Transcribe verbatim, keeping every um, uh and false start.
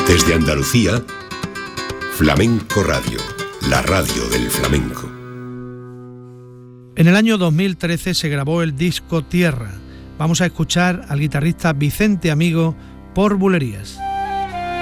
Desde Andalucía, Flamenco Radio, la radio del flamenco. En el año dos mil trece se grabó el disco Tierra. Vamos a escuchar al guitarrista Vicente Amigo por Bulerías.